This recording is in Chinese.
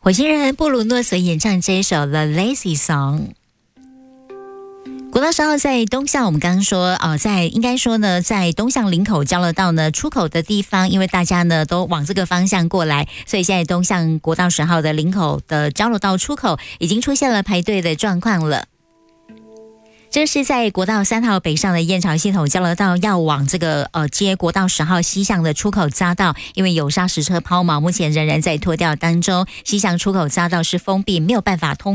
火星人布鲁诺所演唱这一首 The Lazy Song。国道10号在东向，我们刚刚说应该说呢，在东向林口交流道呢出口的地方，因为大家呢都往这个方向过来，所以现在东向国道10号的林口的交流道出口已经出现了排队的状况了。这是在国道3号北上的燕巢系统交流道，要往这个接国道10号西向的出口匝道，因为有砂石车抛锚，目前仍然在拖吊当中。西向出口匝道是封闭，没有办法通